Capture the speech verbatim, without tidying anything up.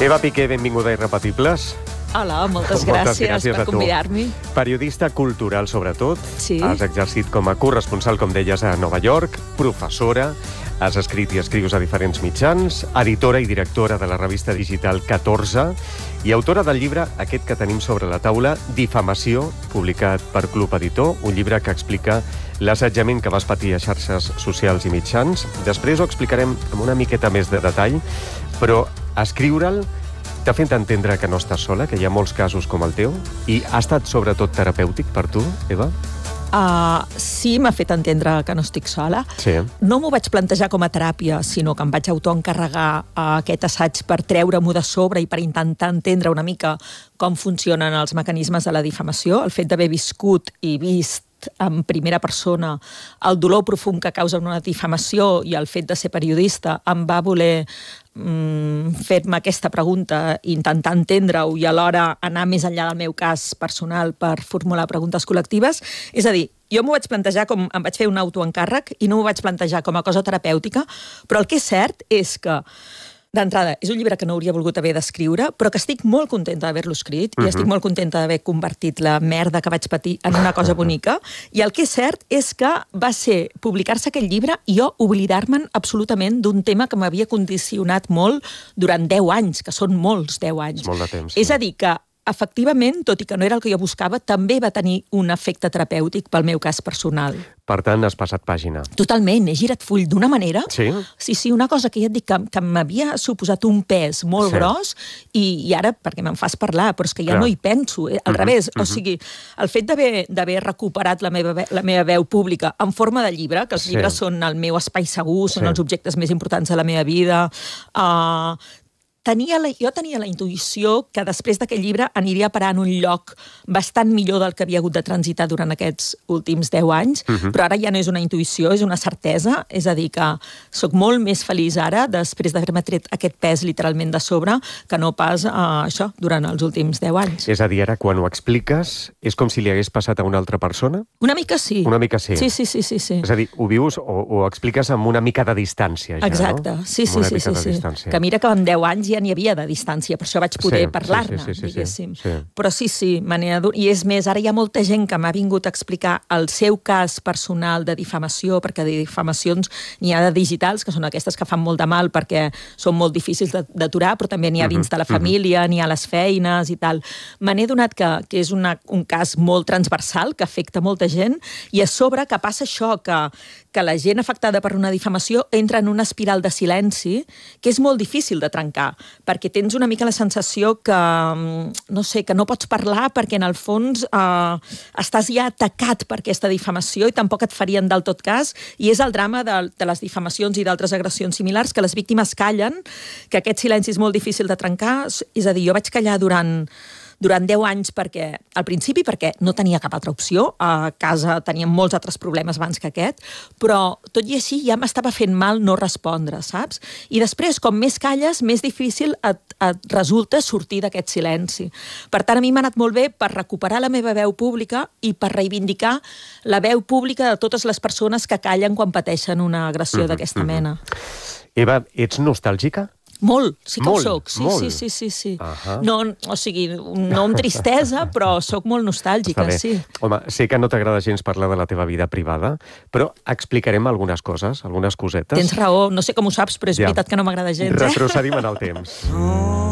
Eva Piqué, benvinguda a Irrepetibles. Hola, moltes gràcies, moltes gràcies per convidar-me. Periodista cultural, sobretot. Sí. Has exercit com a corresponsal, com deies, a Nova York, professora, has escrit i escrius a diferents mitjans, editora i directora de la revista digital catorze i autora del llibre, aquest que tenim sobre la taula, Difamació, publicat per Club Editor, un llibre que explica l'assetjament que vas patir a xarxes socials i mitjans. Després ho explicarem amb una miqueta més de detall, però escriure'l t'ha fet entendre que no estàs sola, que hi ha molts casos com el teu, i ha estat sobretot terapèutic per tu, Eva? Uh, sí, m'ha fet entendre que no estic sola. Sí. No m'ho vaig plantejar com a teràpia, sinó que em vaig autoencarregar uh, aquest assaig per treure-m'ho de sobre i per intentar entendre una mica com funcionen els mecanismes de la difamació. El fet d'haver viscut i vist en primera persona el dolor profund que causa una difamació i el fet de ser periodista em va voler mm, fer-me aquesta pregunta, intentar entendre-ho i alhora anar més enllà del meu cas personal per formular preguntes col·lectives. És a dir, jo m'ho vaig plantejar com... Em vaig fer un autoencàrrec i no m'ho vaig plantejar com a cosa terapèutica, però el que és cert és que d'entrada, és un llibre que no hauria volgut haver d'escriure, però que estic molt contenta d'haver-lo escrit uh-huh. i estic molt contenta d'haver convertit la merda que vaig patir en una cosa bonica. I el que és cert és que va ser publicar-se aquell llibre i jo oblidar-me'n absolutament d'un tema que m'havia condicionat molt durant deu anys, que són molts deu anys. Molt de temps. Sí. És a dir, que efectivament, tot i que no era el que jo buscava, també va tenir un efecte terapèutic pel meu cas personal. Per tant, has passat pàgina. Totalment, he girat full d'una manera. Sí? Sí, sí, una cosa que ja et dic que, que m'havia suposat un pes molt sí. gros i, i ara, perquè me'n fas parlar, però és que ja Clar. no hi penso, eh? al uh-huh, revés. Uh-huh. O sigui, el fet d'haver recuperat la meva, la meva veu pública en forma de llibre, que els sí. llibres són el meu espai segur, són sí. els objectes més importants de la meva vida, uh, Tenia la, jo tenia la intuïció que després d'aquest llibre aniria a parar en un lloc bastant millor del que havia hagut de transitar durant aquests últims deu anys, uh-huh. però ara ja no és una intuïció, és una certesa, és a dir, que sóc molt més feliç ara, després d'haver-me tret aquest pes literalment de sobre, que no pas uh, això, durant els últims deu anys. És a dir, ara quan ho expliques, és com si li hagués passat a una altra persona? Una mica sí. Una mica sí. Sí, sí, sí, sí, sí. És a dir, ho vius o ho expliques amb una mica de distància, ja, Exacte. no? Sí, sí, sí, sí, sí. Que mira que en deu anys ja n'hi havia de distància, per això vaig poder sí, parlar-ne, sí, sí, sí, diguéssim. Sí, sí. Però sí, sí, manera dur... I és més, ara hi ha molta gent que m'ha vingut a explicar el seu cas personal de difamació, perquè de difamacions n'hi ha de digitals, que són aquestes que fan molt de mal perquè són molt difícils d'aturar, però també n'hi ha dins de la família, n'hi ha a les feines i tal. Me n'he donat que, que és una, un cas molt transversal, que afecta molta gent, i a sobre que passa això, que, que la gent afectada per una difamació entra en una espiral de silenci que és molt difícil de trencar, perquè tens una mica la sensació que, no sé, que no pots parlar perquè en el fons eh, estàs ja atacat per aquesta difamació i tampoc et farien del tot cas, i és el drama de, de les difamacions i d'altres agressions similars, que les víctimes callen, que aquest silenci és molt difícil de trencar. És a dir, jo vaig callar durant... durant deu anys perquè, al principi perquè no tenia cap altra opció, a casa teníem molts altres problemes abans que aquest, però tot i així ja m'estava fent mal no respondre, saps? I després, com més calles, més difícil et, et resulta sortir d'aquest silenci. Per tant, a mi m'ha anat molt bé per recuperar la meva veu pública i per reivindicar la veu pública de totes les persones que callen quan pateixen una agressió mm-hmm, d'aquesta mm-hmm. mena. Eva, ets nostàlgica? Molt, sí que molt, ho soc. Sí, molt. sí, sí, sí, sí. Uh-huh. No, o sigui, no amb tristesa, però soc molt nostàlgica, sí. Home, sé que no t'agrada gens parlar de la teva vida privada, però explicarem algunes coses, algunes cosetes. Tens raó, no sé com ho saps, però és ja. veritat que no m'agrada gens, eh? Retrocedim en el temps.